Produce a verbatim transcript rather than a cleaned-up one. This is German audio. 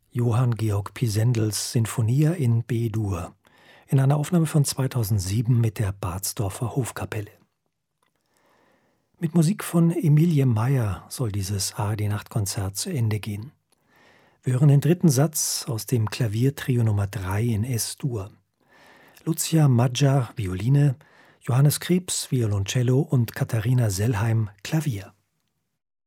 Johann Georg Pisendels Sinfonia in B-Dur in einer Aufnahme von zweitausendsieben mit der Bardsdorfer Hofkapelle. Mit Musik von Emilie Meyer soll dieses A R D-Nachtkonzert zu Ende gehen. Wir hören den dritten Satz aus dem Klaviertrio Nummer drei in Es-Dur. Lucia Maggiar, Violine, Johannes Krebs, Violoncello und Katharina Sellheim, Klavier.